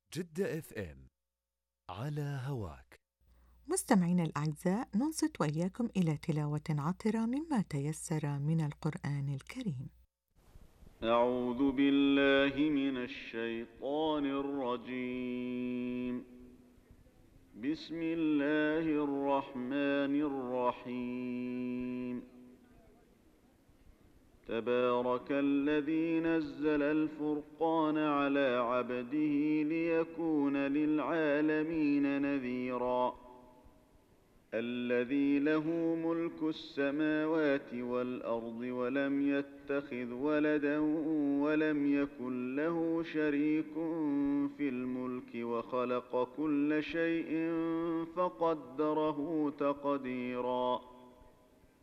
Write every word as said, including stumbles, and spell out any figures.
جدة اف ام على هواك. مستمعينا الأعزاء، ننصت وإياكم إلى تلاوة عطرة مما تيسر من القرآن الكريم. أعوذ بالله من الشيطان الرجيم. بسم الله الرحمن الرحيم. تبارك الذي نزل الفرقان على عبده ليكون للعالمين نذيرا. الذي له ملك السماوات والأرض ولم يتخذ ولدا ولم يكن له شريك في الملك وخلق كل شيء فقدره تقديرا.